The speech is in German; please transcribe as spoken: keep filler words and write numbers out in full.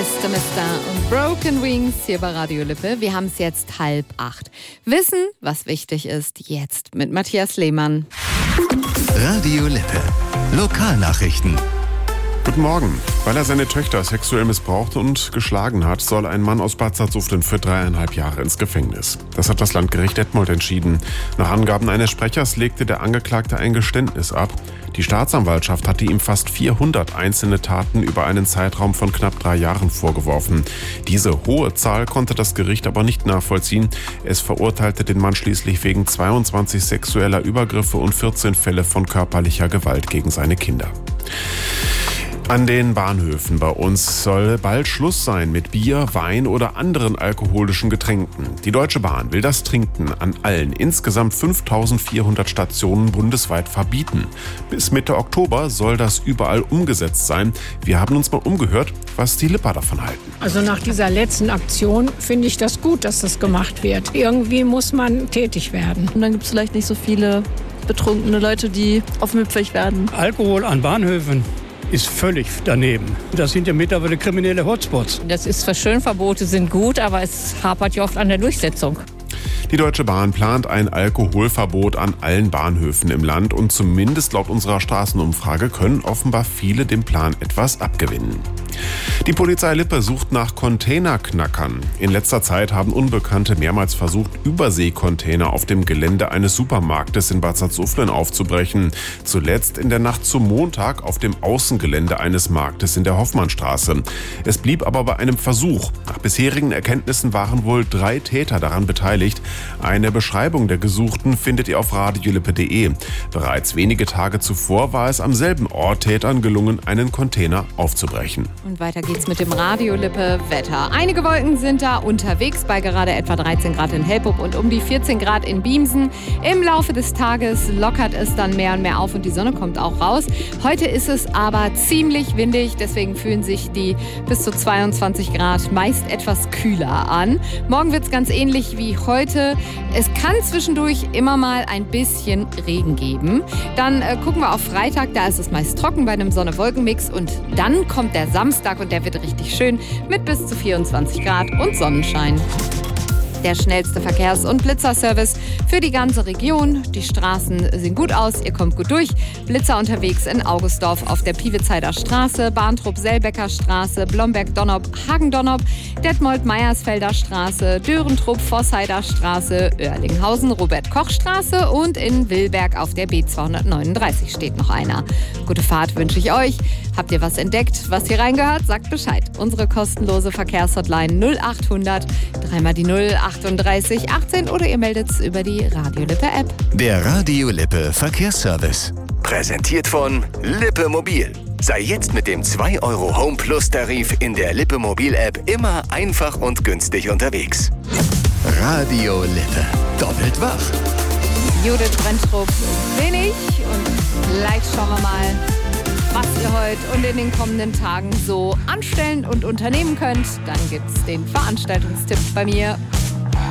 Mister Mister und Broken Wings hier bei Radio Lippe. Wir haben es jetzt halb acht. Wissen, was wichtig ist, jetzt mit Matthias Lehmann. Radio Lippe. Lokalnachrichten. Guten Morgen. Weil er seine Töchter sexuell missbraucht und geschlagen hat, soll ein Mann aus Bad Salzuflen für dreieinhalb Jahre ins Gefängnis. Das hat das Landgericht Detmold entschieden. Nach Angaben eines Sprechers legte der Angeklagte ein Geständnis ab. Die Staatsanwaltschaft hatte ihm fast vierhundert einzelne Taten über einen Zeitraum von knapp drei Jahren vorgeworfen. Diese hohe Zahl konnte das Gericht aber nicht nachvollziehen. Es verurteilte den Mann schließlich wegen zweiundzwanzig sexueller Übergriffe und vierzehn Fälle von körperlicher Gewalt gegen seine Kinder. An den Bahnhöfen bei uns soll bald Schluss sein mit Bier, Wein oder anderen alkoholischen Getränken. Die Deutsche Bahn will das Trinken an allen insgesamt fünftausendvierhundert Stationen bundesweit verbieten. Bis Mitte Oktober soll das überall umgesetzt sein. Wir haben uns mal umgehört, was die Lipper davon halten. Also nach dieser letzten Aktion finde ich das gut, dass das gemacht wird. Irgendwie muss man tätig werden. Und dann gibt es vielleicht nicht so viele betrunkene Leute, die aufmüpfig werden. Alkohol an Bahnhöfen ist völlig daneben. Das sind ja mittlerweile kriminelle Hotspots. Das ist zwar schön, Verbote sind gut, aber es hapert ja oft an der Durchsetzung. Die Deutsche Bahn plant ein Alkoholverbot an allen Bahnhöfen im Land und zumindest laut unserer Straßenumfrage können offenbar viele dem Plan etwas abgewinnen. Die Polizei Lippe sucht nach Containerknackern. In letzter Zeit haben Unbekannte mehrmals versucht, Überseekontainer auf dem Gelände eines Supermarktes in Bad Salzuflen aufzubrechen. Zuletzt in der Nacht zum Montag auf dem Außengelände eines Marktes in der Hoffmannstraße. Es blieb aber bei einem Versuch. Nach bisherigen Erkenntnissen waren wohl drei Täter daran beteiligt. Eine Beschreibung der Gesuchten findet ihr auf radiolippe punkt de. Bereits wenige Tage zuvor war es am selben Ort Tätern gelungen, einen Container aufzubrechen. Und weiter geht's mit dem Radio Lippe Wetter. Einige Wolken sind da unterwegs bei gerade etwa dreizehn Grad in Helpup und um die vierzehn Grad in Biemsen. Im Laufe des Tages lockert es dann mehr und mehr auf und die Sonne kommt auch raus. Heute ist es aber ziemlich windig, deswegen fühlen sich die bis zu zweiundzwanzig Grad meist etwas kühler an. Morgen wird's ganz ähnlich wie heute. Es kann zwischendurch immer mal ein bisschen Regen geben. Dann äh, gucken wir auf Freitag, da ist es meist trocken bei einem Sonne-Wolken-Mix und dann kommt der Samstag und der wird richtig schön mit bis zu vierundzwanzig Grad und Sonnenschein. Der schnellste Verkehrs- und Blitzerservice für die ganze Region. Die Straßen sehen gut aus, ihr kommt gut durch. Blitzer unterwegs in Augustdorf auf der Piewitzheider Straße, Bahntrupp-Selbecker Straße, Blomberg-Donop, Hagen-Donop, Detmold-Meiersfelder Straße, Dörentrupp-Voßheider Straße, Oerlinghausen, Robert-Koch-Straße und in Willberg auf der B zweihundertneununddreißig steht noch einer. Gute Fahrt wünsche ich euch. Habt ihr was entdeckt, was hier reingehört? Sagt Bescheid. Unsere kostenlose Verkehrshotline null achthundert, dreimal die null, achtunddreißig achtzehn oder ihr meldet's über die Radio Lippe App. Der Radio Lippe Verkehrsservice. Präsentiert von Lippe Mobil. Sei jetzt mit dem zwei Euro Home Plus Tarif in der Lippe Mobil App immer einfach und günstig unterwegs. Radio Lippe. Doppelt wach. Judith Brentrup wenig und gleich schauen wir mal, was ihr heute und in den kommenden Tagen so anstellen und unternehmen könnt. Dann gibt's den Veranstaltungstipp bei mir.